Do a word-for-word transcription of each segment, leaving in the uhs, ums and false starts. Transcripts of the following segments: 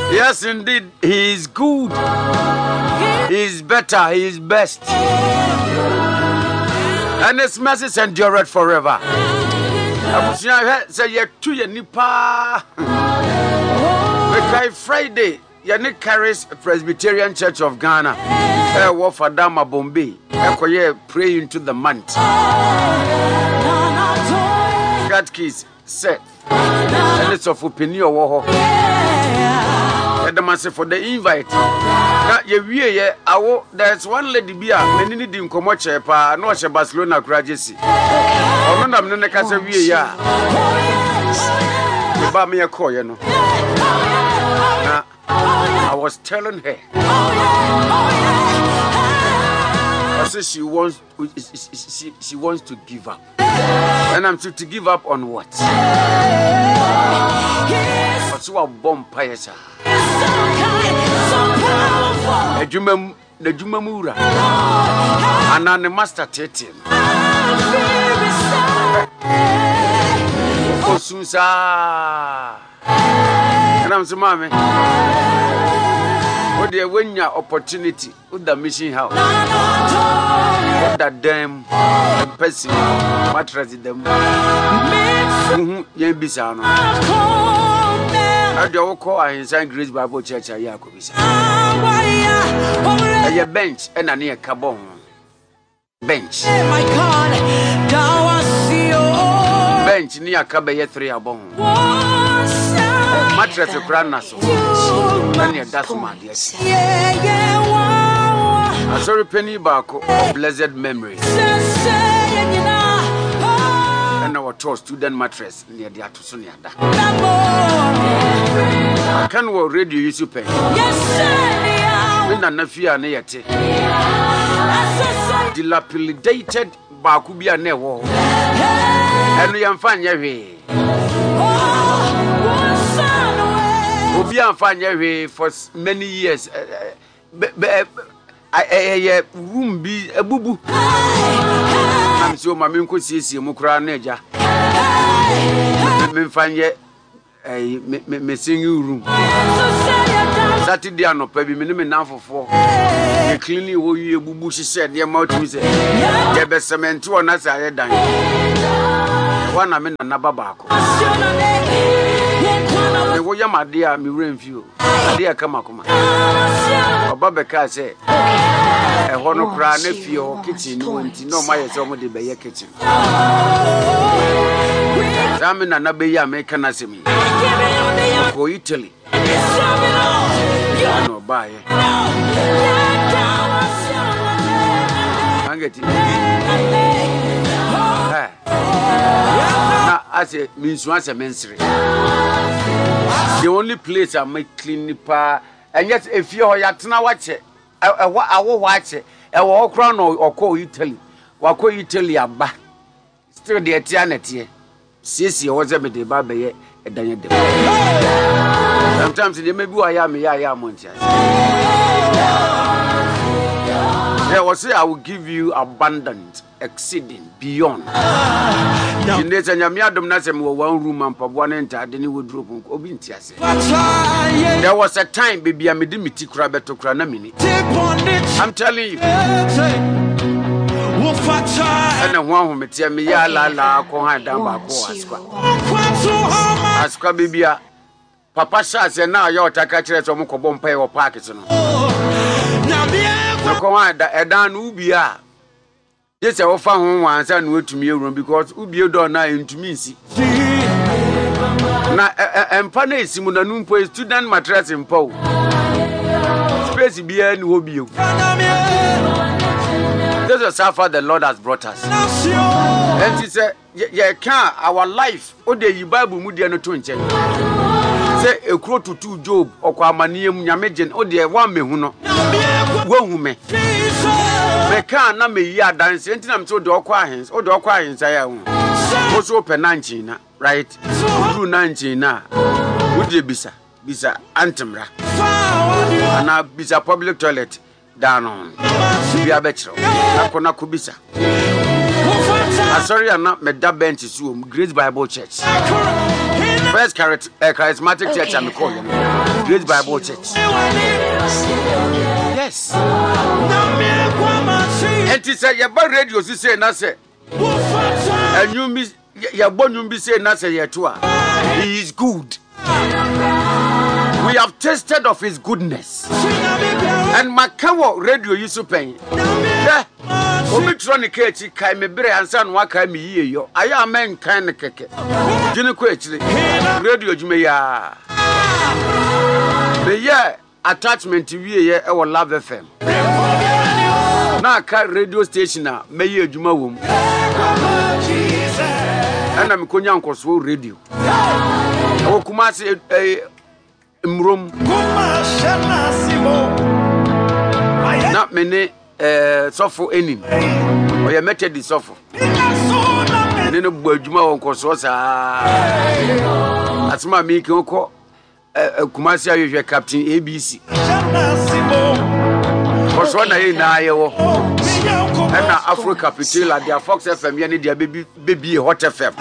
Yes, indeed, he is good. He is better. He is best. And his mercies endureth forever. Say ye to ye nipa. Because Friday, ye carries Presbyterian Church of Ghana. Eh, wo Fadama Bombay. Eh, ye pray into the month. God keys set. And it's of opinion wo ho. The master for the invite. Now ye we awo there's one lady bia menini di nkomo chepa no che Barcelona graduate. Ono na me ne ka se wie ya. Me ba me call ye no. Now I was telling her. I said she wants she, she wants to give up. And I'm to, to give up on what? What's what bomb payesa? Ejuma the Juma Mura and an master tetin. Osusa and I'm so mammy. What they win your opportunity with the mission house. What that damn person mattress them. Yen Bisano. I do call inside Grace Bible Church at Yakobis. A bench and a near Cabon. Bench. My God, bench near Cabaya three abon. Mattress of Granaso. Many a dasma, yes. A sorry penny barco of blessed memories. And our tour student mattress near the Atusonia. I can't work radio use you pay. Yes, when the Nafia Neate dilapidated Bakubia Newo. And we am fine away. We am fine away for many years. I room be a boo boo. I'm so my minko sees you, Mukra Neja. Me find yet a sing you room. Saturday, no, baby, minimum now for four. You cleanly will you, boo boo, she said, dear mouth, you say, yeah, best cement two on us. I had done one. I'm in another barco. The way my dear, me rain few. Dear, come on, Babaka say, a honor crown if your kitchen, no, my somebody by your kitchen. Examine another American as me. For Italy. No, buy it. I get it. I say, means once a menstruation. The only place I make clean the pa. And yet, if you're yet now watch it, I will watch it. I will crown or call Italy. Or call Italy a back. Still the eternity. Sissy was a bit of baby. Sometimes they may be I am, I am. There was say I will give you abundant, exceeding, beyond. In this and Yamiadum Nasem were one room and one enter, then you would drop Obintias. There was a time, baby, I made me to Crabeto Cranamini. I'm telling you. And a one who met me, la la, Kohan Damba, Asqua Bibia. Papa says, and now you're Takachas or Mokobompe or Parkinson. No, Commander, a dan Ubia. Yes, I will find one and wait to me room because Ubio don't know into me. See, now, and Pane Simona Numpo is student mattress in Poe. Space beer and Ubio. This is how far the Lord has brought us. And she said, yeah, can't our life, oh, the Bible Mudiano Tunche. Say a crow to two Job or Quamanium Yamajan, oh, dear, one me who know. Go me. Me can't na me ya dance, and I'm so dog quiet, or dog quiet, I am. Also open nineteen, right? Through nineteen now. Would you be, sir? Bisa Antemra. And now Bisa public toilet down on. Be a better. Nakona Kubisa. I'm sorry, I'm not made that bench is room, Grace Bible Church. First charit- uh, charismatic okay, church I'm calling Great Bible Church. Yes. And he said, "Your bad radio is saying, I say, and you miss your born you be saying, I say, he is good. We have tasted of his goodness." And Makawa radio used to pay. Yeah. Omitronic Kati kai me bere ansa no aka me yie yo. Aya men kan ne keke. Gine ko akire. Radio djume ya. Be ye attachment wie ye e wo Love F M. Na ka radio station a me ye adwuma wom. Ana me konya nkoso radio. Wo kuma se mrom. Na me ne eh sofo enin oya metedi sofo ene no gbadwuma won koso sa asma mi ke ko kumasi ayehwe captain A B C koso na ye na ayewo na Africa Capital dia Fox F M ye ne dia baby baby Hot F M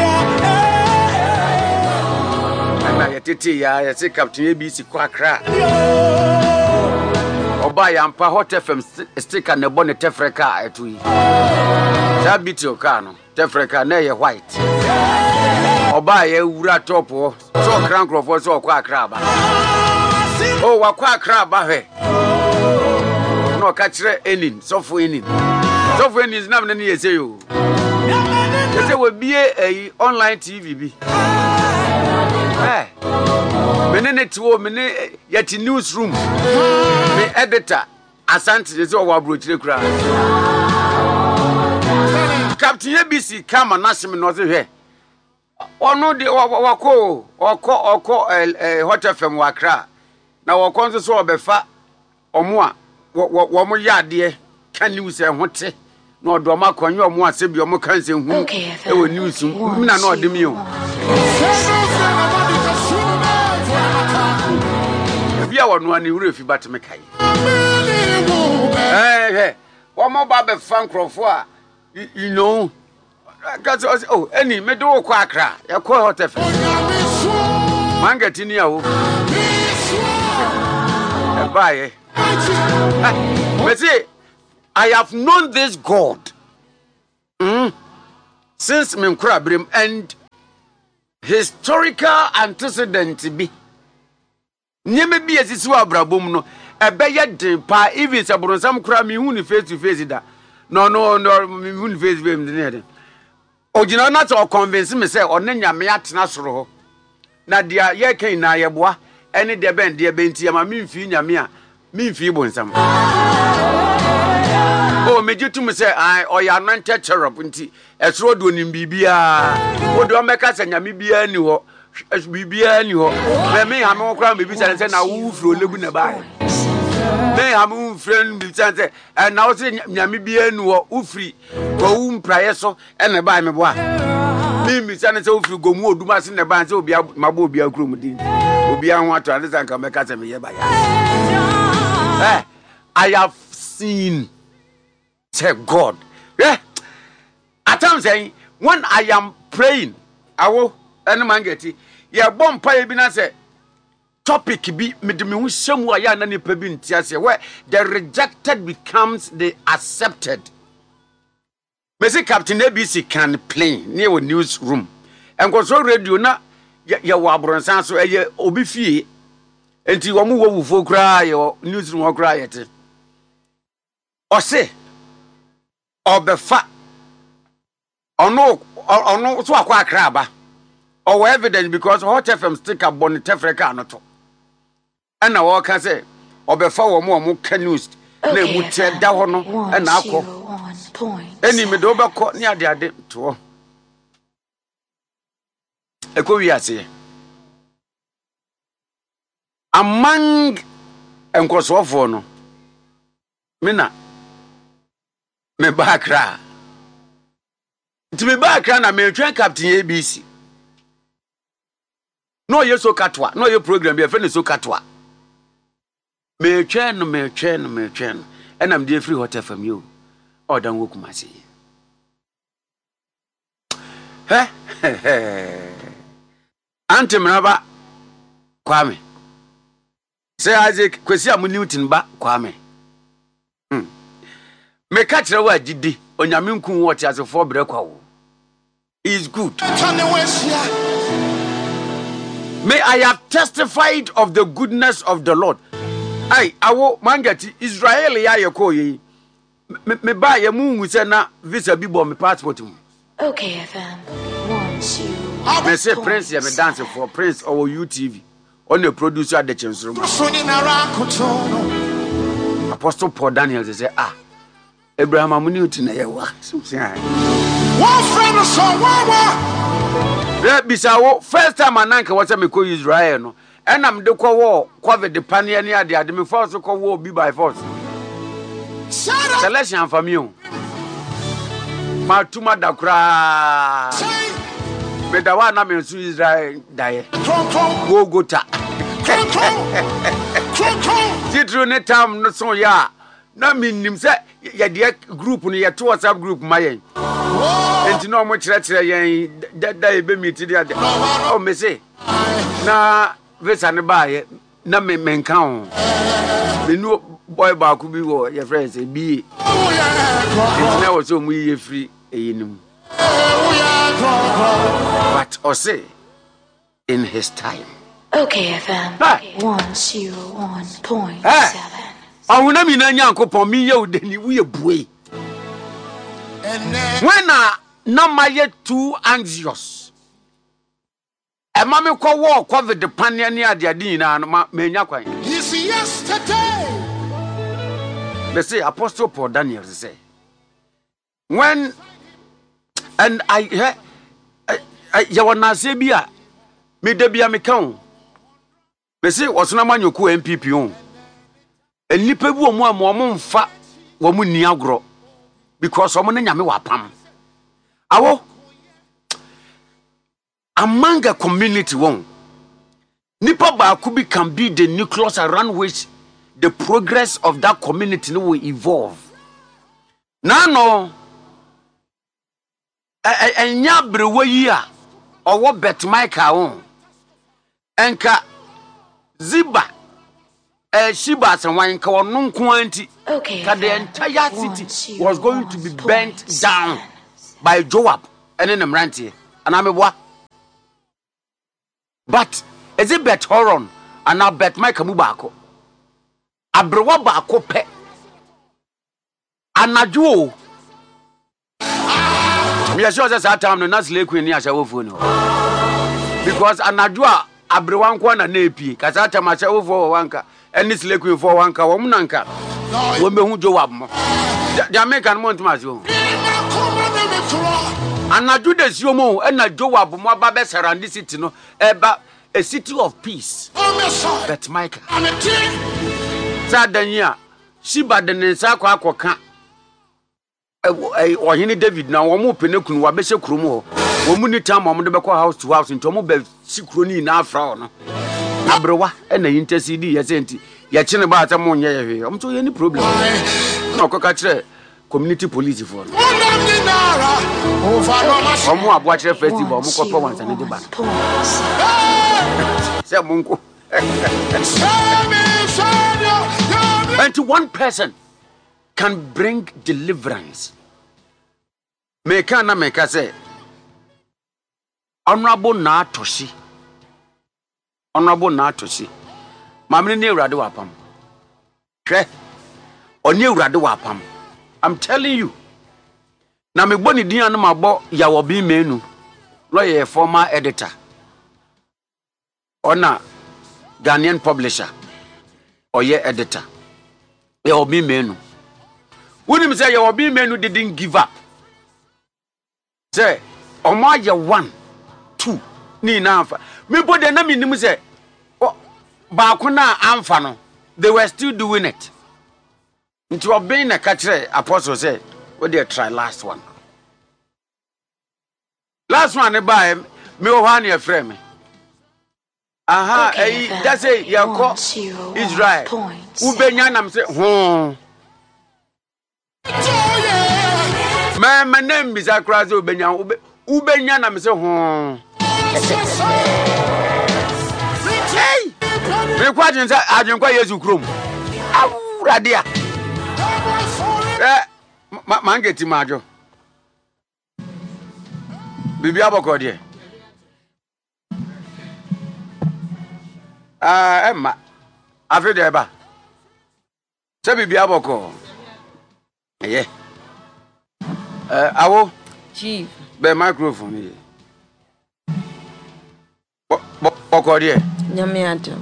na ye tete ya ye se captain A B C kwa Accra Oba yampa Hot F M sticker ne bone tefreka etu yi. Zabiti oka no tefreka na ye white. Oba ye wura top ho so crankrofo so kwa Accra ba. Oh wakwa Accra ba he. No ka kire enin sofo enin. Sofo enin na me ne ye say yo. Ye say we bie eh online T V bi. Eh. Menene tiwo mene yati newsroom. Me editor Asante je so wa brochire kura. Captain A B C kama nashim no ze hwe. Ono de wako oko oko Hot F M wakra. Na wako nso so obefa omo a wo mo yade kan news e hote. Na odo ma kwanyo omo asebi omo kan se hu e wo news mi na na odemi o. Bia wonu ani wure fi batme kai eh eh wo mo ba be fan crofo a you know cuz oh any me do ko Accra e ko Hot F M mangati ni awo e bae but see I have known this God mm, since me nkura brem and historical antecedent bi nyeme bi asisi wa brabom no ebeye den pa even sabronsam kura mi hu ni face to face da no no no mi hu ni face to face ne den ogina na to convince me say onne nyame atena soro ho na dia ye kan na ye boa ene de ben de ben tie ma mi mfi nyame a mi mfi bonsam o mejitu me say ai oya anointed cherub nti esoro do nim bibia o do meka say nyame bia ni ho bibia ni ho me me ha me kra me bi say na wo fro lebu na ba me ha me friend bi say na wo say nyame bia ni ho ufri ko wu mpraye so e na ba me boa me mi say na say ufri gomu oduma se na ba say obi mabo obi akrom din obi an ho ato ade sanka me ka say me ye ba ya eh I have seen say God eh at times saying when I am praying I will any man get it ya bom pa bi na say topic bi medimi hu shemu aya na nipa bi ntiase where the rejected becomes the accepted. Messi Captain A B C can play near a newsroom and control radio na ya wa bronsan so eye obi fie enti wo mu wo fo kra ya newsroom wo kra yete o se obefa ono ono so akwa Accra ba or evidence because Hot F M sticker bonnet tefreka anoto and na wo ka say obefa wo mo mo ka news na mu te da ho no e na akọ eni me do beko ni ade ade to e ko wi ase among enkosofo no mina me ba Accra ti me ba Accra na me twen Captain A B C no ye so katwa no ye program be fe ne so katwa me twen no me twen no me twen enam dey free Hot F M yo o dan wo Kumasi eh Antemraba Kwame. Say Isaac Kwesi Amu Newton ba Kwame. Hmm. Me catch the word Didi onyame nku wo tiase for bre kwa wo. Is good. May I have testified of the goodness of the Lord. Ay, awo mangati Israel ya yeko yi. Me ba ye mu se na visa bi bo me passport mu. Okay, F M. One, two. Me say Prince ya me dance for Prince or U T V. On the producer at the Chancellor. Apostle Paul Daniel say ah Abraham Amuniti na ye wa. One friend or so Let bisawo first time ananka wata me ko Israel no. Enam de kwa wo COVID the pania ni ade ade me force ko wo bi by force. Selection for me o. Ma tuma da kra. Me da wa na me su Israel dae. Go go ta. Titru ne tam no so ya. Na minim se ye de group no ye to WhatsApp group ma yen. Enti no mo kire kire yen da da e be meet dia de. O me say na visa ne ba ye na me menka ho. Me no boy ba ku bi wo ye friends e bi. Enti na wo so mu ye free eyinim. But o say in his time. Okay, F M. one oh one point seven. Awuna mi na nyankopon mi ye odani wo ye buei. When I na my too anxious. E ma me ko wo COVID the pania ni ade ade na ma menya kwan. Is yesterday. They say Apostle Paul Daniel say when and I he ya wana se bia me da bia me kan. Me say osona manyoku M P P on. Enipa bi omo am omo mfa wo mu ni agro because omo na nyame wapam. Awo among a community won. Nipa ba kubi can be the nucleus around which the progress of that community will evolve. Now no enya brewe yi a owo bet Michael on. Enka Ziba eh Shiba Sanwan ka wonu nko anti. Okay. The entire city was going to be burnt down by Joab and then Mranti and Ameboa. But is it Bet Horon and now Bet Michael Mubako? Abrewa Bako pe Anajuo. Me assure us that time no nas lake when ya shawo phone. Because Anajua Abrewa nko na nepi kasata ma shawo for wanka and this lake for wanka wo munanka. Wo me hu Joab mo. Jamaican mont mazo. Anaju de siomo e na Joab mo aba be surround city no eba a city of peace. Bet Michael. Sadania Shiba de nsa kwa akoka eh ohini David na wo mo penekunu wa be hye krom ho wo mu ni time mo de be house to house nto mo be sikro ni na afra no abrewa e na intercede ye senti ye kine ba ata mo nye ye o mto ye ni problem na okoka kire community police for no omo abo kire festival mo ko po wansa ne de ba se munko and to one person can bring deliverance. Meka na meka say Honorable Natoshi. Honorable Natoshi. Mamne ne urade wapam. Hwe. Oni urade wapam. I'm telling you. Na me boni din anu mabo ya wobi menu. Lawyer former editor. Ona Ghanaian publisher. Oye editor. Ya wobi menu. Wouldn't say your be men who didn't give up. Say, Omaja one, two, ni nafa. Me put the name in say, oh, Bakuna Amfano. They were still doing it. Into obeying a catcher, apostle said, what they try last one. Last one, they buy me, Ohani a frame. Aha, okay, eh, that's it, Yako Israel. Ubenyanam say, hmm. My my name is Akrazo Ubenya Ubenya na me say ho me kwa dwen sa adwen kwa Yesu krom awurade a eh man get majo bibi aboko de ah emma afi de ba se bibi aboko eh eh awo chief be microphone here boko de nyame adom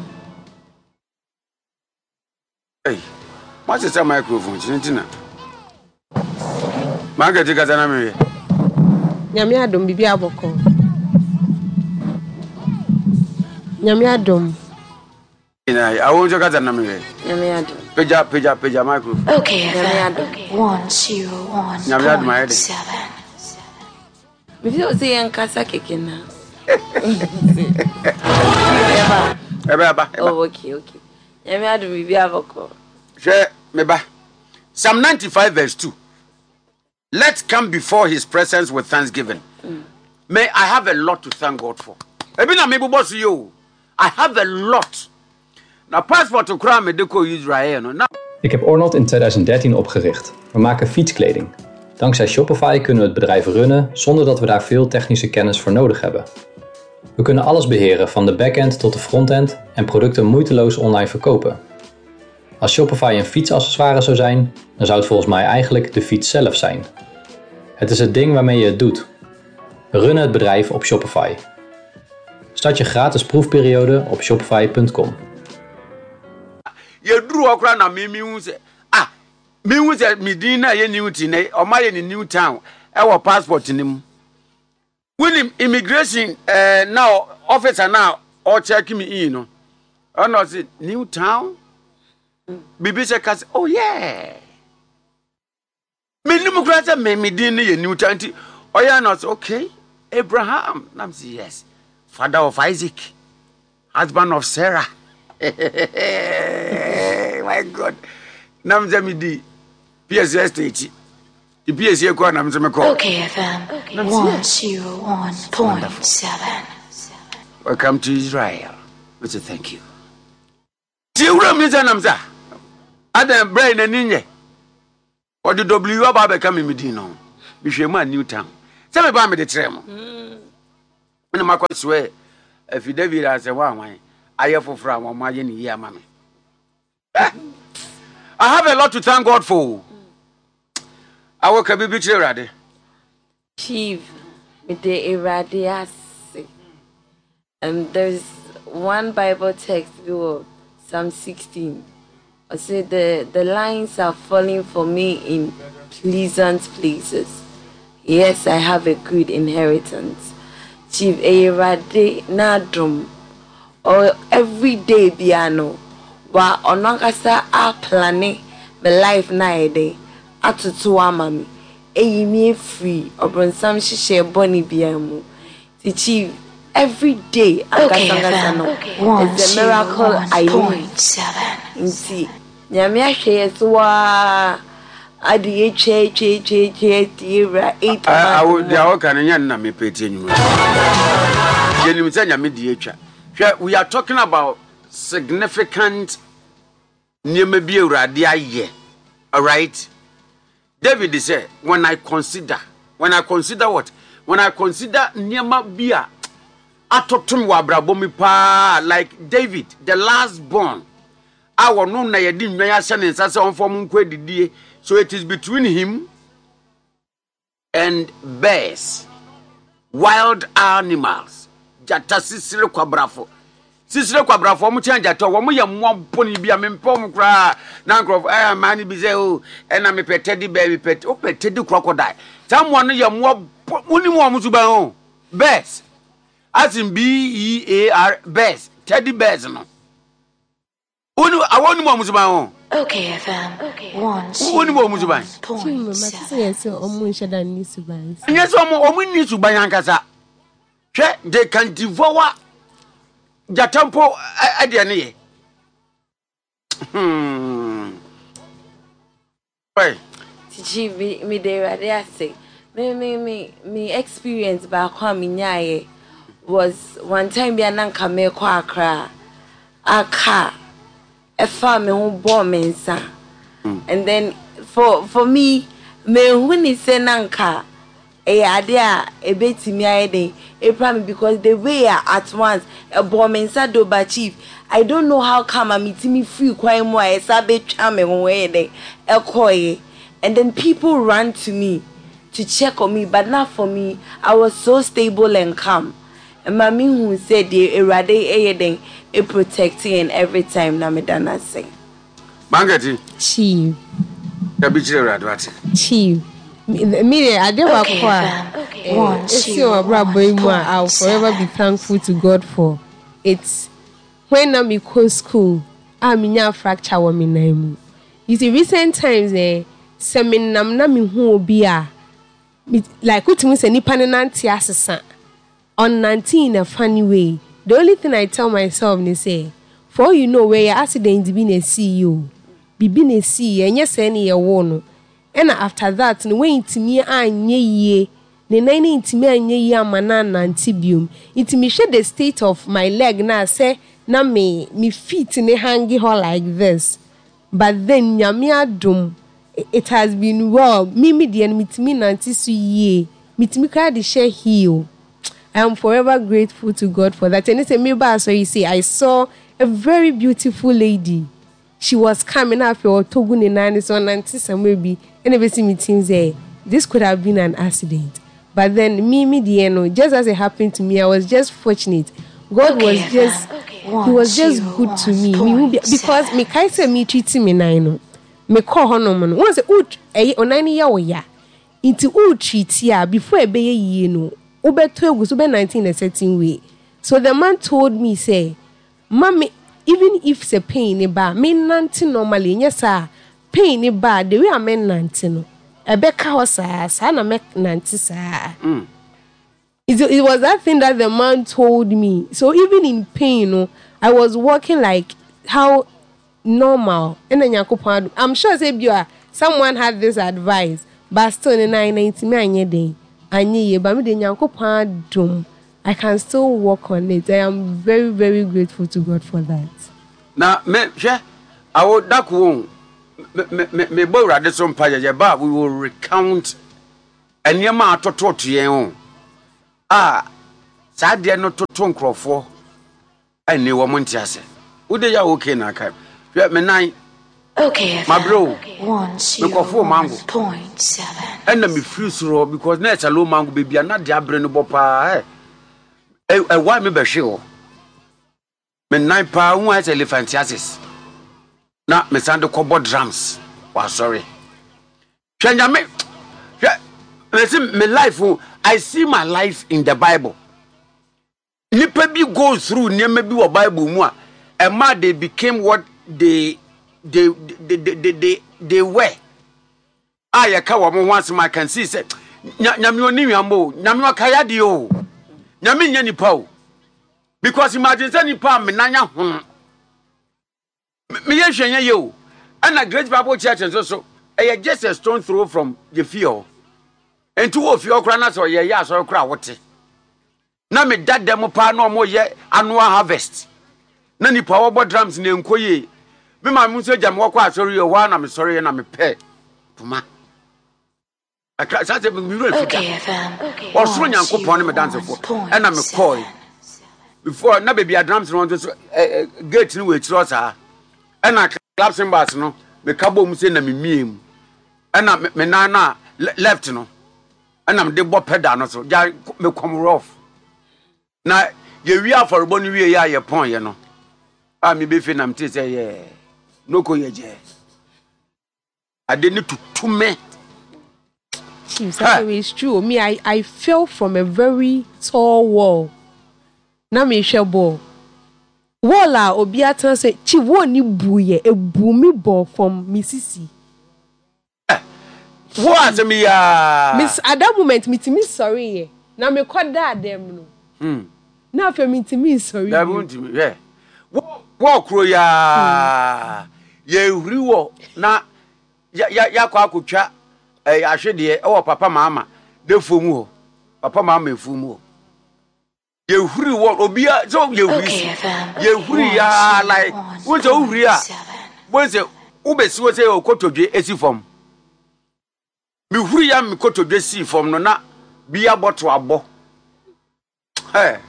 hey what is that microphone chintina man get gaza na me nyame adom bibi aboko nyame adom ina awo jo gaza na me nyame adom peja peja peja microphone Okay, one zero one point seven. bibi o se yan kasa keke na eba eba oh okay okay nyame adom bibi aboko she me ba Psalm ninety-five verse two. Let's come before his presence with thanksgiving. Mm. May I have a lot to thank God for. Ebina me boss you. I have a lot. Na passport to kra me deko Israel no. Ik heb Ornod in twintig dertien opgericht. We maken fietskleding. Dankzij Shopify kunnen we het bedrijf runnen zonder dat we daar veel technische kennis voor nodig hebben. We kunnen alles beheren van de backend tot de frontend en producten moeiteloos online verkopen. Als Shopify een fietsaccessoire zou zijn, dan zou het volgens mij eigenlijk de fiets zelf zijn. Het is het ding waarmee je het doet. We runnen het bedrijf op Shopify. Start je gratis proefperiode op shopify punt com. Je dru okra na me mi hu se ah me hu se medina ye new tin o ma ye ni new town e wo passport ni mu when immigration eh now officer now or check me in no oh no say new town bibi se ka oh yeah me ni mu kra se me medina ye new town ti oh yeah no okay Abraham nam say yes father of Isaac husband of Sarah. My God. Nam zamidi P S S state. The P S C ko nam zame ko. Okay, F M one zero one point seven. Welcome to Israel. We say thank you. Ti ura mi za nam za. Adam brain na ninye. O the W aba be come me no. Bi hwe ma new town. Se me ba me de trem. Mm. Na makoswe if David as a one I have for from my year, mammy. I have a lot to thank God for. I will be bitchy ready. Chief, with the irradiasi. And there's one Bible text, Psalm sixteen. I said the, the lines are falling for me in pleasant places. Yes, I have a good inheritance. Chief, irradi nadrum. Or every day piano wa onakasa a planning the life na day atutu amami eyi mi free obronsam hihye boni biamu the chief every day akasanga no it's a miracle I need nti nyame ahwe so wa adi che che che che tira eight I would the all kan nya na me peti nyum yenim se nyame di etwa. We are talking about significant nyeme bi urade aye. All right. David said, when I consider, when I consider what? When I consider nyema bia atotum wa brabo mi pa like David, the last born. Our no na yedi nwan ya hye ne nsase on form nkwa didie. So it is between him and bears, wild animals. Jata sisire kwabrafo sisire kwabrafo mu chen jata wo mu ye mmompo ni bia me mpom kra na nkrof eh mani bi se o e na me petedi ba bi pet o petedi crocodile tamwo no ye mo muni mo mu suban o bears as in B E A R bears teddy bears no unu awonu mo mu suban o Okay, F M one unu mo mu suban point seven. yes omu nshada ni suban yes omu omu ni suban ankasa. They can devour Jatampo Adiane. Hmm. Why? Chief, me de radiasi. Me me me me experience back home in Yaye was one time be ananka me kwa Accra. a car a farm who bought me and then for for me me when he say nanka e idea a bit me I a problem because the way at once a bomb inside do chief I don't know how come I meet me free quite more a sabe charming way they a coy and then people ran to me to check on me but not for me. I was so stable and calm and mommy who said the erade a a protecting and every time na me dana say Mangati Chief ya bichire radwati Chief me I dey work Okay, for fam. Okay. One, it's two, your brother one, boy I'll point forever be seven. thankful to God for it's when I'm in school I'm in a fracture wa me name you see recent times eh seminam na me hu obi a like what me say nipa ne nante asesa on nineteen in a funny way. The only thing I tell myself is say for all you know where your accident be na see you be be na see and yes any ye wono and after that no way intimi anye ye ne nine intimi anye ye amana nantibium intimi share the state of my leg na say na me me feet ne hangi ho like this but then nyame adom it has been well me me the mitimi nanti su ye mitimi kra de share heal. I am forever grateful to God for that. And it's a me so you see, I saw a very beautiful lady. She was coming after Togun in nine so ninety some maybe and everything meetings there. This could have been an accident. But then me, me, the know, just as it happened to me, I was just fortunate. God Okay, was just okay. He was just One, good to me. zero, Me who be- point because seven. me kai say me treating me nine. Me call her no man. Once ut eh on nine year or ya. Into ut treat ya before a be ye no. Ube twelve ube nineteen a certain way. So the man told me, say, Mommy, even if it's a pain in bar, me nanti normally, yes, sir. Pain in bar, the way I mean nanti no. A becca was sana make nanti sir. It, it was that thing that the man told me. So even in pain, no, I was walking like how normal. And then Yakupad, I'm sure say you are someone had this advice, but still in nine ninety me anye day. Anye but me de Yakupad dum. I can still work on it. I am very, very grateful to God for that. na me hwe awo dako me me me bo urade so mpa ye ba we will recount enema atototo yen ho ah saa de no toto nkrofo ene wo mo ntiase ude ya okay na kai hwe me nan Okay, my bro one zero Mekofo mango. one point seven. ena me free suro because na cha lo mango bebia na de abre no bopa eh eh eh why me be hwe ho me nan pa hu as elephantiasis na me sand kobo drums wa sorry hwanya me hwe me life I see my life in the Bible nipa bi go through niam bi wo Bible mu a ema they became what they they they they they, they, they were aya ka wo mo once I can see say nyame oni nwambo nyame akaya de o nyame nya nipa o because imagine say nipa me nanya ho me ye hwenye ye o and a great Bible church and so so eh just a stone throw from the field enti wo fi okra na so ye ya so okra wote na me dadam pa na omo ye annual harvest na nipa wo bo drums na enkoye me ma mu so jam wo kwa sorry yo wa na me sorry na me pe tuma aka sa se me ru Okay, afika F M. o soro nyankopon me dance for e na me call before na baby drums no so gate ni we tiro sa e na clap cymbals no me kabo mu se na me miem e na me na na left no e na me de bo pedal no so ja me come rough na ye wi aforbo ni wi ya ye pon ye no a me be fi na me te say ye no ko ye je ade ni tutume It's true. Me, I, I fell from a very tall wall. Na me share ball. Wall a obiata say chi woni buye e bu mi ball from Mississippi. what me ya Miss at that moment me to me sorry ye. Na me call that them no. hmm Na for me to me sorry. that won't me yeah wo kro ya ye huriwo na ya ya ya kwa akotwa eh ahwede e wo papa mama de fomu ho papa mama efumu ho You hurry what obia so you Okay, F M. you hurry ya like what's your hurry ya? What's your ube si wase o kotodwe esi form. Me hurry ya me kotodwe si form no na bia bottle abo. Eh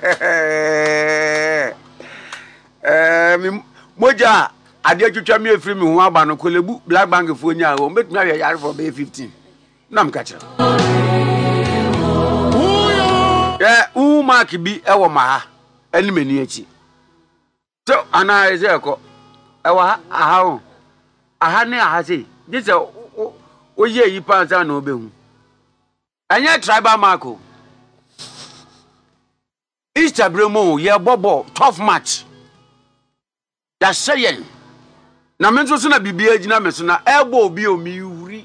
eh me moja ade atwatwa me afiri me ho aba no kolebu black bank fo nya o metumi awe yare for be fifteen na mkacha eh u mark bi e wo ma ha ani mani achi so ana eze ko e wa aha o aha ne aha sei this o ye yi pa za na obehu anya tribal mark o Easter bremo ye bobo tough match ya sayen na menzo so na bibia gina meso na ebo obi o mi wuri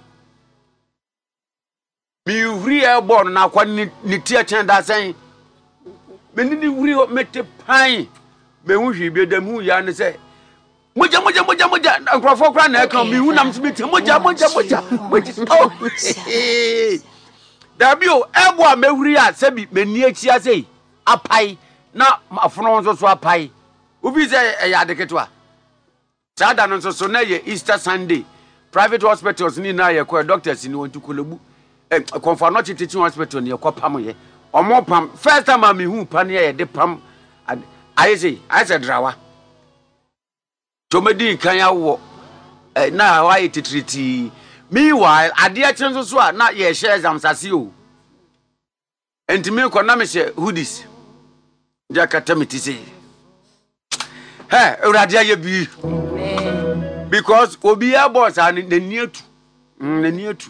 mi wuri ebo no na kwa ni tie chen da sen meni ni wuri o mete pan me hu hwi bi da mu ya ne se moja moja moja moja nkrofo kra na kan mi hu nam so mete moja moja moja da bi o ebo a me wuri a se bi meni achi ase apai na afono nso so apai ubi say e ya deketwa sada no so na ye Easter Sunday private hospitals ni na ye ko doctors ni won tukolebu eh Comfort Teaching Hospital ni ye ko pam ye omo pam first time am hu pan ye de pam I say I said drawa tomedi kan ya wo na wa ye titriti meanwhile ade a chen so so na ye share exam sase o entimi ko na me she hoodies jakata mitise hey uradia ye bi because obia boss and the near to the near to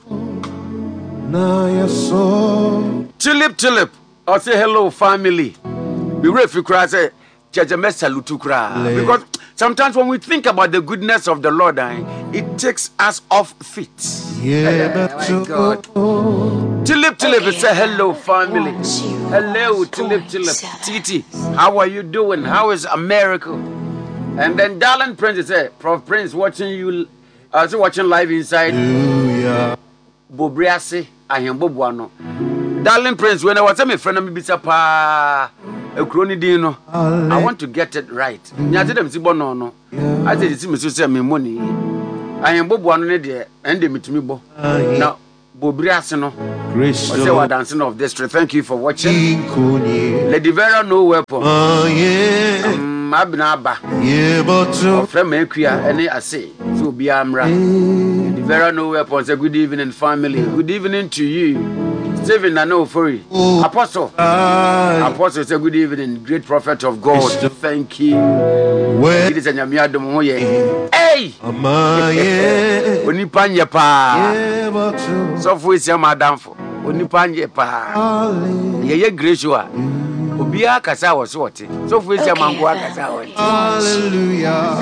na yaso Tilip Tilip I say hello family we refi kra say jejeme salutu kra because sometimes when we think about the goodness of the Lord it takes us off feet. Yeah, that's oh God. Tilip Tilip say hello family. Hello Tilip Tilip. Titi, how are you doing? How is America? And then Darling Prince say, Prof Prince watching you uh so watching live inside. Hallelujah. Bobriase ahembobuano. Darling Prince when I was my friend me bisa pa ekroni din no. I want to get it right. Nya say dem si bono no. I say si me so say me money. Ahembobuano ne de ende mitumi bo. Now Bobriase no. Grace. Say what dancing of this. Thank you for watching. Lady Vera no weapon. Oh yeah. Um, Mabnaba, yeah, but from Equia, and I say, so be Amra. The Vera no weapons. Good evening, family. Good evening to you, Stephen. I know for you, Apostle. Uh, Apostle, say good evening, great prophet of God. Thank you. It is a Yamiadum. Hey, Onipanya pa. So for is your madam for Onipanya pa. Ye Greshua. Obia kasa was what so for say mango kasa what hallelujah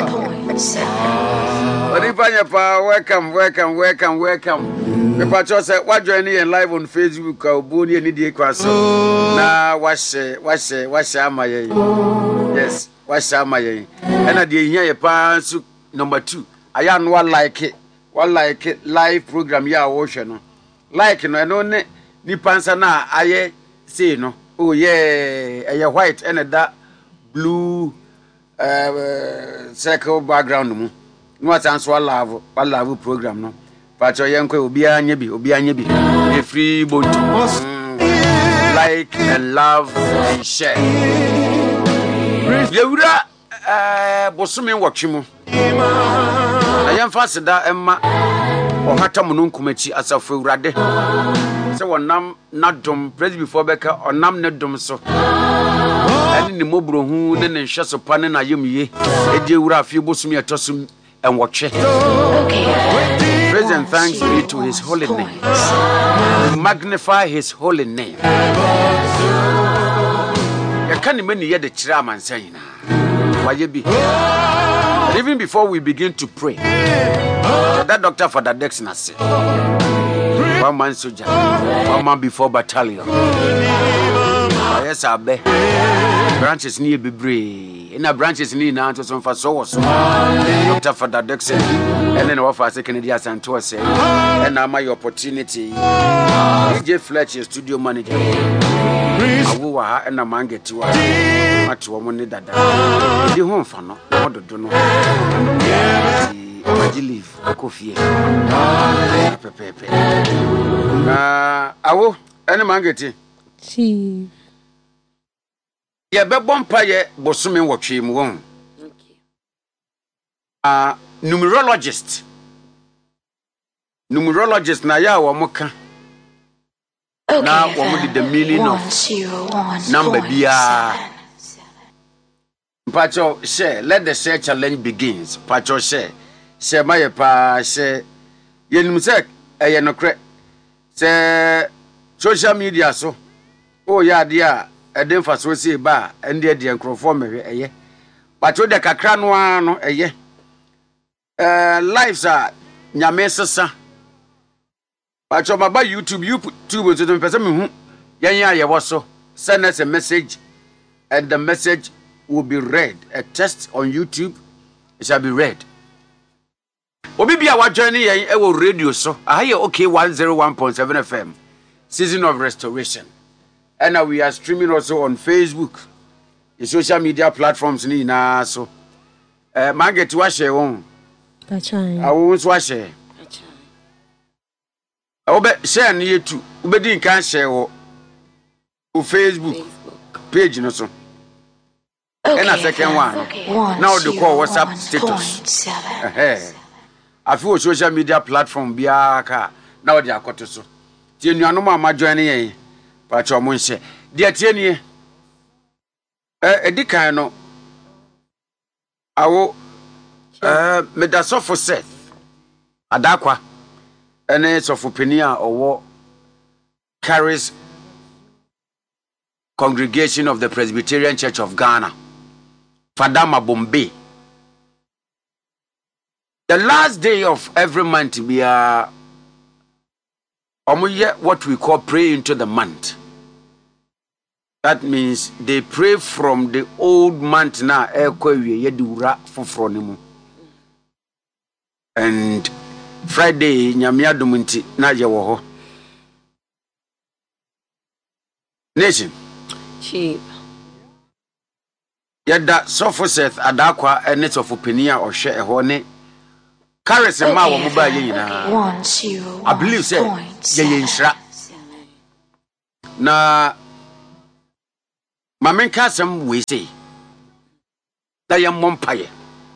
Onipanya pa welcome welcome welcome welcome me patcho say what join here live on Facebook ka oboni ani die kwaso na wahye wahye wahye amaye yes wahye amaye na die hia ye pa so number two aya no like it one like it live program ya wo hwe no like no no ne ni pansa na aye say no. Oh yeah, a white and that blue uh, circle background. No, what answer I love, I love program. No, but your young will be a nyebi, will be a nyebi, a free boat. Mm. Like and love and share. Yura, uh, Bosumi Wachimu. I am faster that Emma or Hatamunun Kumechi as a full rade. So one nam not dum praise before Becca or nam net dum so. And in the mobro who then and shut upon an ayumi, a dear would few bosumi at Tossum and watch it. Praise and thanks be to his holy name. Magnify his holy name. You can't many yet the chairman saying, why you be? Even before we begin to pray, that doctor for the Dexter said, one man soldier, one man before battalion. Yes, I bet. Branches near be brave. In a branches near now to some for so. Doctor for the Dexter, and then offer second year and to say, and now my opportunity. D J Fletcher, studio manager. awo wa ha na mangeti wa mate wo ne dada di ho mfa no na ododo no I leave coffee pepepe na awo ene mangeti Chief ye be bompa ye bosome wotwe mu won okay ah numerologist numerologist na ya wo moka na wo mo the meaning of number bia Pacho share let the share challenge begins Pacho share share my pa share yenum se eye no kre se social media so oh ya dia eden fa so se ba ende de enkrofo mehwe eye Pacho de kakra no ano eye eh lives are nyame sesa Pacho maba YouTube YouTube to the person me hu yen ya ye wo so send us a message and the message will be read. A text on YouTube it shall be read. Obi bia wa join yen e wo radio so ahaye okay one oh one point seven F M Season of Restoration. And now we are streaming also on Facebook, the social media platforms ni na so. Eh market wa share won. That's right. I won so share. That's right. Obe share ni yetu. Obe din kan share wo Facebook, Facebook page no so. Okay, and a second one. Okay. Now they call WhatsApp status. Eh. I feel social media platform biaka. Now they are cut so. Tie nuanom ama join yen. Pa cho mo nse. De tie nie. Eh edikan no. Awo eh medasofo Seth. Adakwa. Ene sofo penia owo carries Congregation of the Presbyterian Church of Ghana. Fadama Bombay. The last day of every month we are what we call pray into the month. That means they pray from the old month na and Friday nyamia dumunti na yewo ho. Nation Chief Yada Sopho Seth Adakwa ene sofo penia ohwe eho ne carries ma wo mo ba ye nyina I believe say ye ye nshra na mamen kasem we say da ye mompaye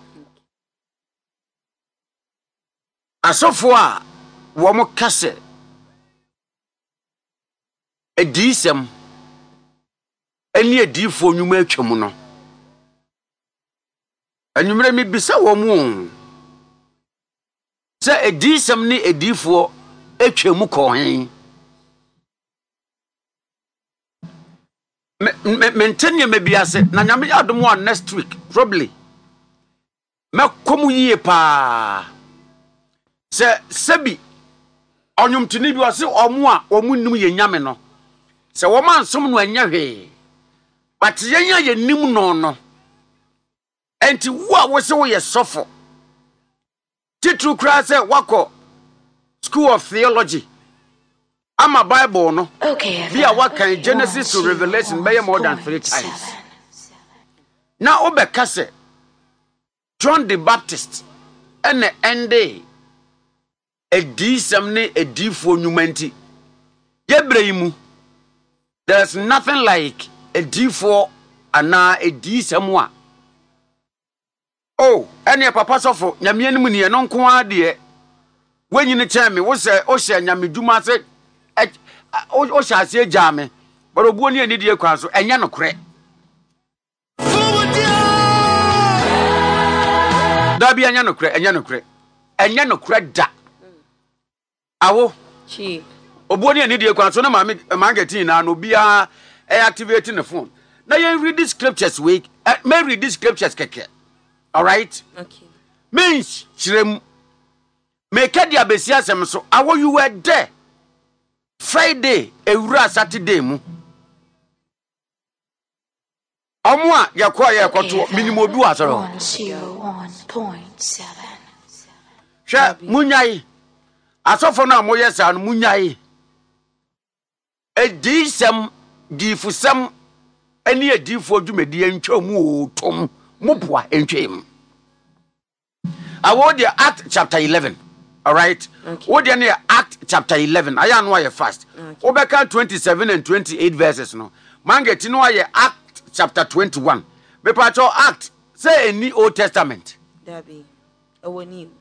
asofo a wo mo kase edisem eni edifo nyuma atwam no anwumre mi bisa wo mu se edisem ni edifo atwam ko hen me mentenya me biase na nyame adom one next week probably me komu yie pa se sebi onwumtini bi wase omu a omu nim ye nyame no se wo man som no anya hwe but yenya ye nim no no enti wo a wo se wo ye sofo titru kra se wako School of Theology ama Bible no okay via what can Genesis to Revelation by more than three times now obeka se John the Baptist and the end day edisam ne edifo nyumanti yebraimu there's nothing like edifo ana edisam wa oh ene papa sofo nyame anim ne no nko ade wenyi ne cheme wo se o hye nyame dwuma se o hye ase jame baro buo ne ani die kwan so enya no kore da bi enya no kore enya no kore enya no kore da awo chi obuo ne ani die kwan so na ma marketing na no bia e activate the phone na you read the scriptures week may read the scriptures keke all right okay means chirem make dia besia asem so awo you were there Friday ewura Saturday mu omo a yakwa yakoto minimum obi wa soro one oh one point seven sha munyai asofo na moye sa no munyai edisem difusam ani adifo dwumadi antwa mu o tom moboa entwem awo dia Act chapter eleven. All right. Okay. What do you Act chapter eleven? I know why you fast. Obeka twenty-seven and twenty-eight verses no. Man get you know why Act chapter twenty-one. Me pacho Act say any Old Testament. There be. Our new.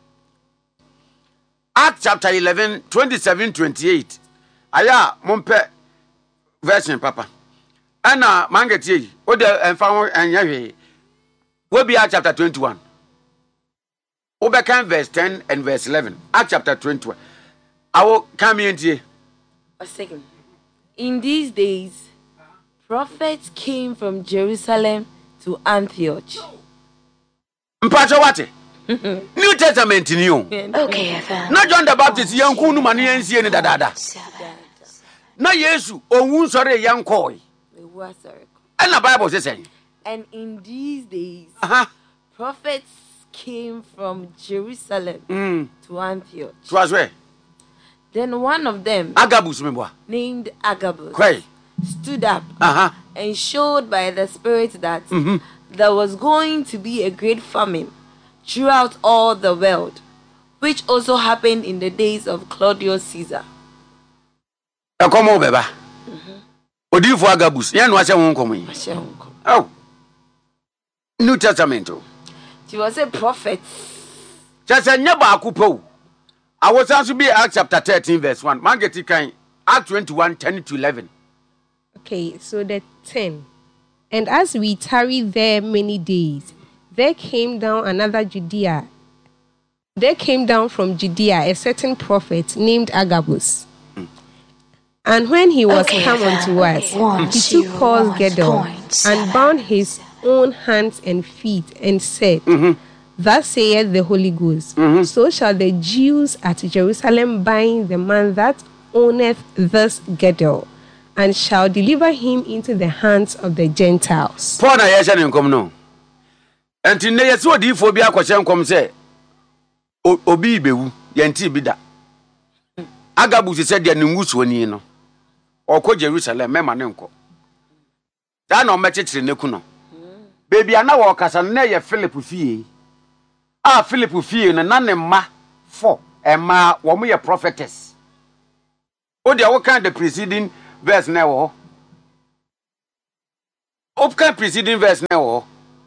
Act chapter eleven, twenty-seven, twenty-eight. Aya mompe version papa. Ana man get you. What the enfam anya we be Act chapter twenty-one. Obeka verse ten and verse eleven. Act chapter twenty-one. I will come in here. A second. In these days, prophets came from Jerusalem to Antioch. Mpacho wate? New Testament new. Okay, fam. Na John the Baptist yanku nu manu yansie ni dadada. Na Yesu onwu sore yankoi. Ewu sore. And the Bible says saying. And in these days, uh-huh. prophets came from Jerusalem mm. to Antioch. To was where? Then one of them, Agabus, remember? Named Agabus, Quay. stood up uh-huh. and showed by the Spirit that mm-hmm. there was going to be a great famine throughout all the world, which also happened in the days of Claudius Caesar. Come on, baby. Odi for Agabus. Ya no ase won komo. Ase won komo. Oh. New Testament. He was a prophet. Just a never akupo. I was also be Acts chapter thirteen, verse one. Man get it kind. Act twenty-one, ten to eleven. Okay, so the ten. And as we tarried there many days, there came down another Judea. There came down from Judea a certain prophet named Agabus. Mm. And when he was okay, come unto us, one, he took Paul's girdle and bound his own hands and feet and said, mm-hmm. Thus saith the Holy Ghost, mm-hmm. so shall the Jews at Jerusalem bind the man that owneth this girdle, and shall deliver him into the hands of the Gentiles. Paul na yesha nkom no. Enti ne yesi odifo bi akwache nkom se obi bewu yenti bi da. Agabus said de nwusu oni no. Okọ Jerusalem mema ne nko. Da na o mechechire neku no. Baby ana wo kasa na ye Philip fie. Ah Philip fie na na ne ma four ema wo mo ye prophetess. O de wo kan the preceding verse na wo. O kan preceding verse na wo.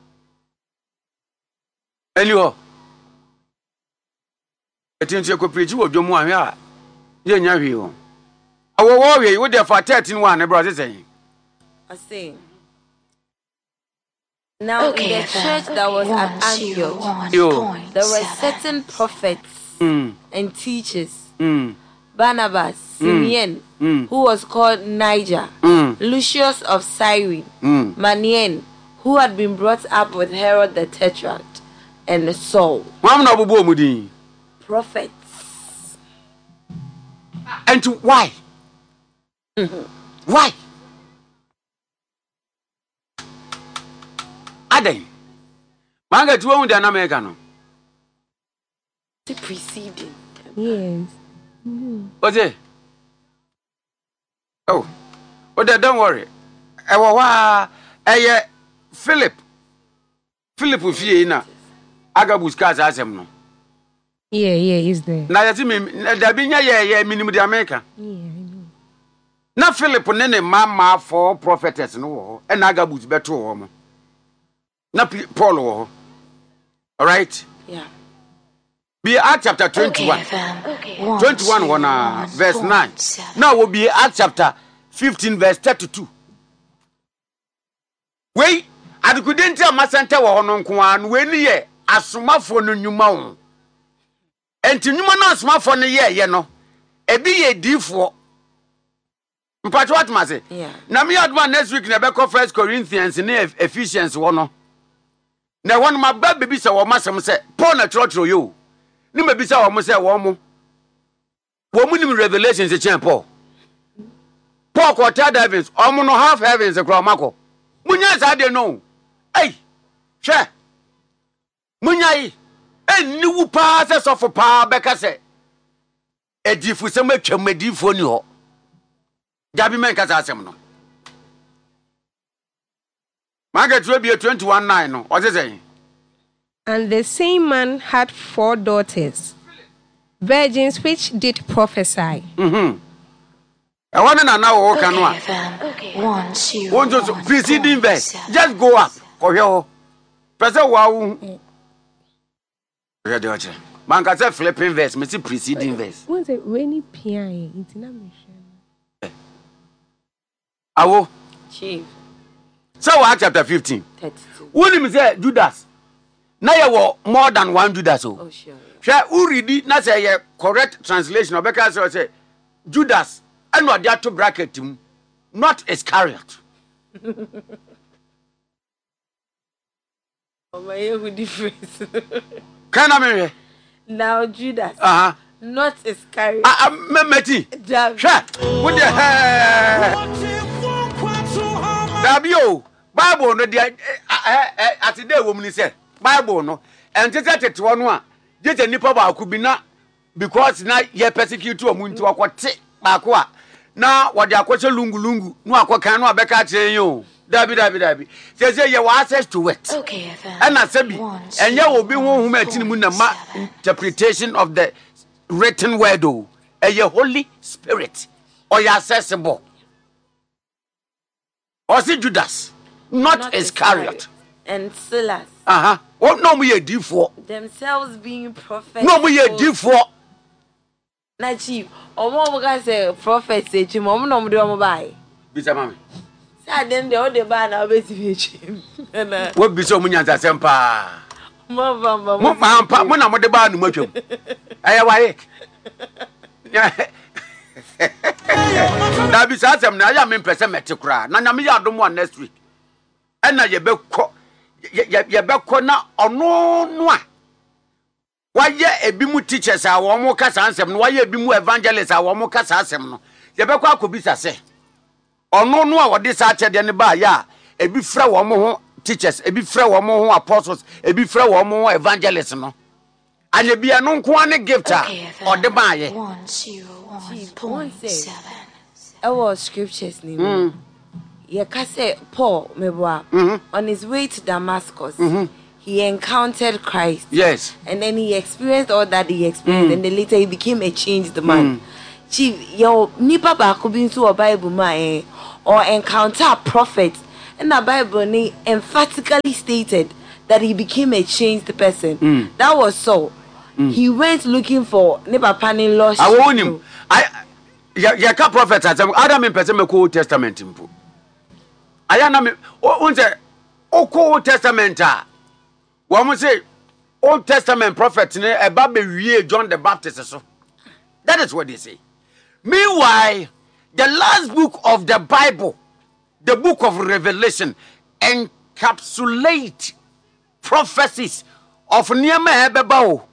Anyo. Etinche ko preach wo dwomu ahwe a ye nya hwe o. Awo wo hwe wo de for thirteen one ne bro say. I say now okay, in the church that was at Antioch, there were certain prophets mm. and teachers. Mm. Barnabas, Simeon, mm. who was called Niger, mm. Lucius of Cyrene, mm. Manaen, who had been brought up with Herod the Tetrarch, and Saul. Prophets. And to why? Mm-hmm. Why? Aden. Manga tu won na America no. The preceding. Yes. Mm-hmm. What's it? Oh. Oh, don't worry. E wo wa eh Philip. Philip fie na Agabus ka asem no. Yeah, yeah, is there. Na yati me da bi nya ye ye minimum the America. Yeah, I know. Na Philip ne ne mama for prophetess no wo e na Agabus beto wo mo. Na Paul wo. All right? Yeah. Be Acts chapter twenty-one. Okay, okay. One, twenty-one one, uh, verse one, nine. Seven. Now will be Acts chapter fifteen verse thirty-two. Wait, I couldn't tell my center or no kwan when ye asomafo no nyuma wo. Enti nyuma no asomafo no ye ye no. E bi ye difo. Mpacho what ma say? Yeah. Na me advan next week na be ko First Corinthians ni Ephesians wo no. Na won ma ba bebi se wo masem se Paul na trotro yo. Ni ma bi se wo mo se wo mo. Wo mu ni Revelations e chen Paul. Paul ko ta heavens, o mo no half heavens e kro mako. Munya sa de no. Ei. Hwe. Munya yi. Enni wu pa se sofo pa be ka se. Edifu se matwa madifo ni ho. Jabi men ka sa asem no. Margaret will be a twenty-one nine. No, what is it? And the same man had four daughters, virgins which did prophesy. Mm-hmm. I want to know what can one. Okay, one, zero, One just preceding verse. Just go up. Go here. Person wow. Ready, watch. Man can say flipping verse. Me see preceding verse. What's it? Rainy piano. It's not mission. Awo. Chief. So what chapter fifteen? thirty-two. When him say Judas. Now you were more than one Judas. Oh, sure. Shall who read it? Not say a correct translation. Or because I say Judas. And what they are to bracket him, not Iscariot. Oh, my good difference. Can I marry? Now Judas. Uh huh. Not Iscariot. Ah, ah, Meti. David. Sure. What the hell? Dabio. Bible no dia at the day woman say Bible no. And just at it one one. Just a nipa ba ku bi na because na ye persecute omuntu akote baako a na wode akoche lungu lungu no akokan no abeka kire yo dabi dabi dabi say say you access to it. Okay, and na sabi enye obi honhom atini mu na ma interpretation of the written word o a Holy Spirit or you accessible or see Judas not, not Iscariot and Silas. Uh-huh. What no me D four Themselves being prophets. No me D four. Na chief, omo mo say prophets say chim, omo no mo do omo bai. Bisa mama. Say dem dey o dey ba na obeti be chim. Na. What bisa omo nyanza sempa. Mo bamba mo. Mo pa mo na mo de ba nu matwam. Aya waye. Na bisa asem na ya me pese mete kura. Na nya me ya adom one next week. E na ye be ko ye be ko na ono no a waye ebi mu teachers a wo mo kasa ansem no waye ebi mu evangelists a wo mo kasa ansem no ye be kwa akobisa se ono no a wode sa chede ne ba ya ebi fra wo mo ho teachers ebi fra wo mo ho apostles ebi fra wo mo ho evangelists no anye bia no nko ane gift a ode ba ye one oh one point seven. Our scriptures ni mm. Ye ka say Paul meboa mm-hmm. on his way to Damascus. Mm-hmm. He encountered Christ. Yes. And then he experienced all that he experienced. Mm. And then later he became a changed man. Mm. Chief, yo, nipa ba ko bin so Bible ma eh, or encounter a prophet. And the Bible ni emphatically stated that he became a changed person. Mm. That was so. Mm. He went looking for nipa panin lost. I want him. I ya ya ka prophet atam Adam in person me ko Old Testament mpo. Aya na me unse o ko Old Testament a we say Old Testament prophet ne eba be wie John the Baptist so. That is what they say. Meanwhile, the last book of the Bible, the book of Revelation, encapsulate prophecies of Niama Hebebao.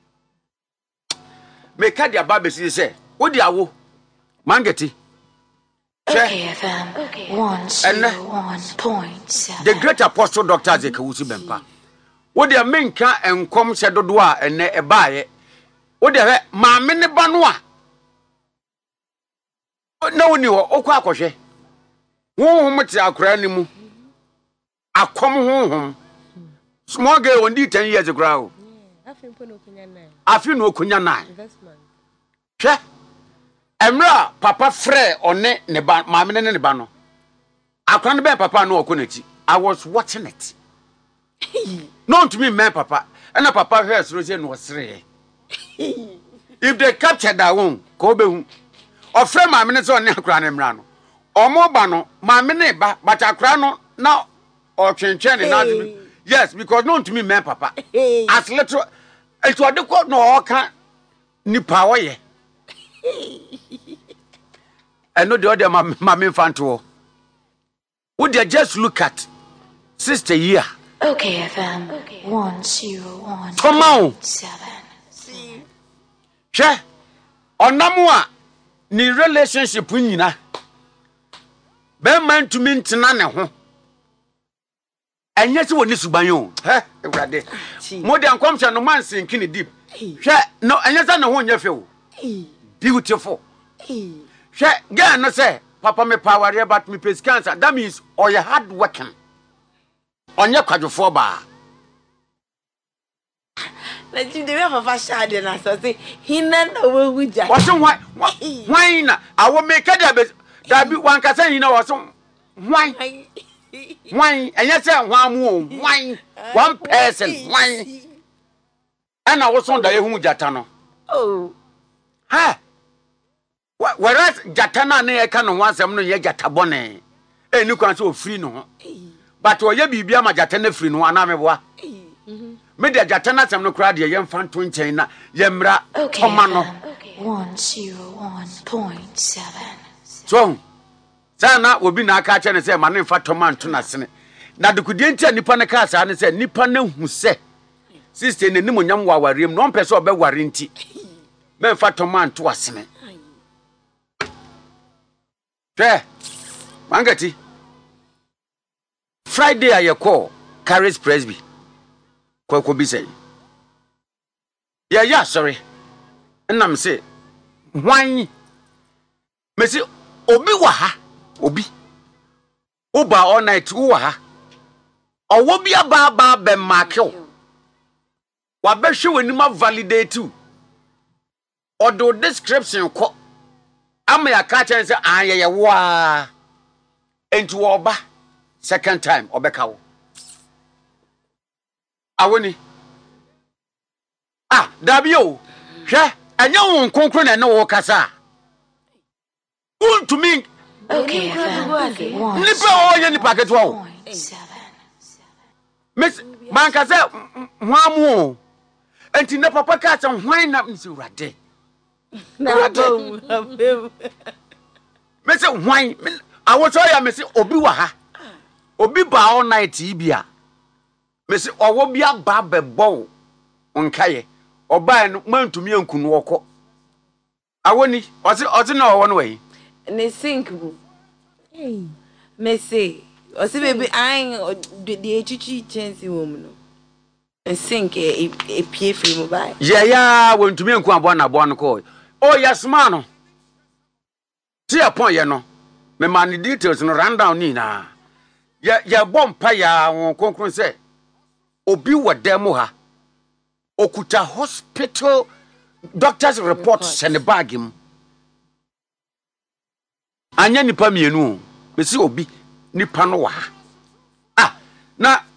Make a baby say, what do you Mangeti? Okay, F M. Okay. one oh one point seven. The great apostle Doctor Zekawusi Bempa. What the men can and come Shadodua and ne a buy it. What the Mamma Banua? No one knew Okwakoshe. Who much are cranimu? I come home. Small girl on the ten years ago. I feel no kunyana. She Emra papa frere on ne ne ba mamene ne ba no. Akran be papa no okonachi. I was watching it. Not to me, man, papa. And a papa hears Rosen was three. If they capture that one, Kobe or frame my minutes on Nakran Rano or Mobano, my minute, but a crano now or change. Yes, because known to me, man, papa. As little it's what the court no all can ni power ye. I know the other mammy infant. Would you just look at sister here? Okay, F M. Okay. one oh one. Come on. Seven. She onamwa ni relationship nyina. Be man to me ntina ne ho. Enye se woni suban yo. He, ewrade. Modern commission no man sin kini deep. She no enye se ne ho nya fe o. Beautiful. She girl no say papa me power but me face cancer. That means all you hard working. onye kwadwofo ba na ti de me fa shade na so say hina na wo huja wo so hwan hwan na awo me ka da da bi wan ka say hina wo so hwan hwan enye say hwan mu o hwan one person hwan ana wo so da ye hu jata no oh ha whereas jata na na ye ka no wansem no ye jata bone eni kwan so free no but wo ye bibia ma jata na free no ana me boa me de jata na sem no kra de ye mfa nto nchen na ye mra toma no one oh one point seven. so sana obi na aka che ne se ma ne mfa toma nto na sene na dekudie ntia nipa ne ka sa ne se nipa na hu se sister ne nimu nyam wa warem no mpe se obe ware nti me mfa toma nto asene Tre, mangati. Friday I call Caris Presby. Kwa kwa bi say. Yeah, yeah, sorry. And I'm say, why? Me say, obi wa ha, obi. Oba all night wa ha. Owo bi aba ba be markel. Wa be hwe wanima validate too. Odo description ko ama ya ka chen say ayeye wa enti oba second time obeka wo awoni ah dabio hwe anya won konkro na ne wo kasa untumi Okay, one nipa o ye nipa ketwa wo point seven. miss man ka say hwamu enti na papa ka say hwan na nsi urade na bo me say hwan awo so ya me say obi wa ha obi ba all night bia me say owo bia ba bebo onkaye oba no mantumi anku no woko awoni ozi ozi na owo no we ne sink bu hey me say o se baby ai de echichi chance wo mu no sink e e pie free mu bai ya ya wontumi anku abo na abo no ko oh yes man ti apon ye no me man details no run down ni na ya ya bompa ya won konkron se obi wodam ha okuta hospital doctors report send bag him anya nipa mienu me se obi nipa no wa ah na